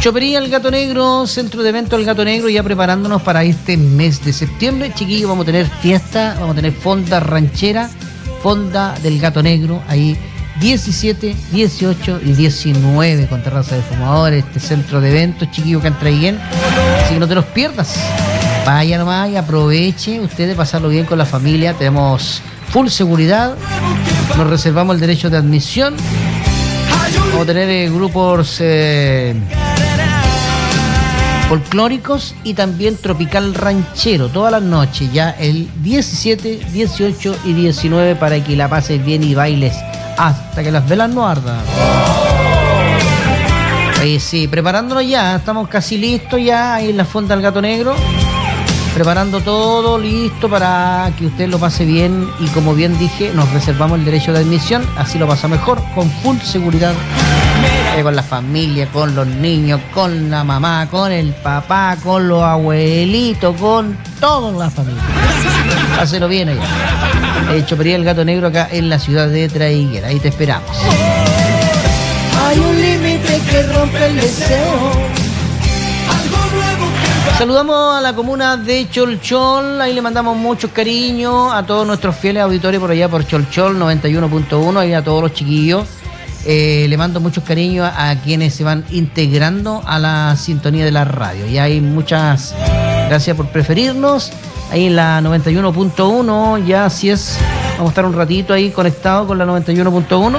Chopería El Gato Negro, centro de eventos El Gato Negro, ya preparándonos para este mes de septiembre. Chiquillos, vamos a tener fiesta, vamos a tener fonda ranchera, fonda del Gato Negro, ahí 17, 18 y 19 con terraza de fumadores, este centro de eventos, chiquillos, que entra bien. Así que no te los pierdas. Vaya nomás y aproveche ustedes pasarlo bien con la familia. Tenemos full seguridad, nos reservamos el derecho de admisión. Vamos a tener grupos folclóricos y también tropical ranchero todas las noches, ya el 17, 18 y 19, para que la pases bien y bailes hasta que las velas no ardan. Sí, preparándonos ya, estamos casi listos ya ahí en la fonda del Gato Negro, preparando todo listo para que usted lo pase bien, y como bien dije, nos reservamos el derecho de admisión, así lo pasa mejor, con full seguridad, con la familia, con los niños, con la mamá, con el papá, con los abuelitos, con toda la familia. Páselo bien allá. Chopería El Gato Negro, acá en la ciudad de Traiguera, ahí te esperamos. Hay un límite que rompe el deseo. Saludamos a la comuna de Cholchol, ahí le mandamos muchos cariños a todos nuestros fieles auditores por allá por Cholchol 91.1, ahí a todos los chiquillos. Le mando muchos cariños a quienes se van integrando a la sintonía de la radio. Y hay muchas gracias por preferirnos. Ahí en la 91.1, ya así es. Vamos a estar un ratito ahí conectados con la 91.1.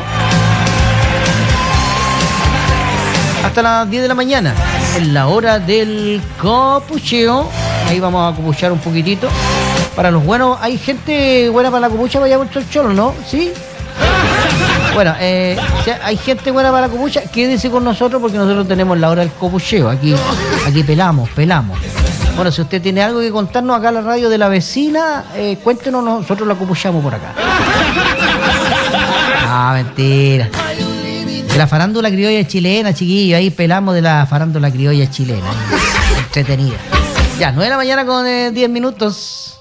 Hasta las 10 de la mañana, en la hora del copucheo. Ahí vamos a copuchar un poquitito. Para los buenos, ¿hay gente buena para la copucha para allá por Cholchol, no? ¿Sí? Bueno, si hay gente buena para la copucha, quédese con nosotros porque nosotros tenemos la hora del copucheo. Aquí pelamos. Bueno, si usted tiene algo que contarnos acá en la radio de la vecina, cuéntenos, nosotros la copuchamos por acá. Ah, mentira. De la farándula criolla chilena, chiquillo, ahí pelamos de la farándula criolla chilena. Entretenida. Ya, 9 de la mañana con 10 minutos.